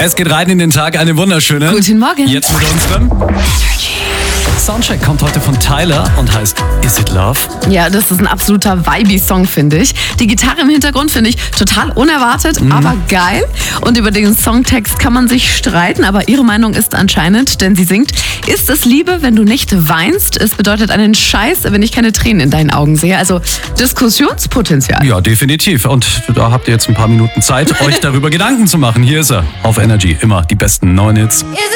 Es geht rein in den Tag, eine wunderschöne. Guten Morgen. Jetzt mit unserem Soundcheck kommt heute von Tyler und heißt Is It Love? Ja, das ist ein absoluter Vibey-Song, finde ich. Die Gitarre im Hintergrund finde ich total unerwartet, aber geil. Und über den Songtext kann man sich streiten, aber ihre Meinung ist anscheinend, denn sie singt: Ist es Liebe, wenn du nicht weinst? Es bedeutet einen Scheiß, wenn ich keine Tränen in deinen Augen sehe. Also Diskussionspotenzial. Ja, definitiv. Und da habt ihr jetzt ein paar Minuten Zeit, euch darüber Gedanken zu machen. Hier ist er, auf Energy. Immer die besten neuen Hits.